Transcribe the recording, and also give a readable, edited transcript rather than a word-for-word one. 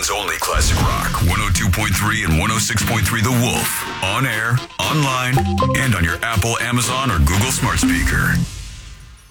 Portland's only classic rock, 102.3 and 106.3 The Wolf. On air, online, and on your Apple, Amazon, or Google smart speaker.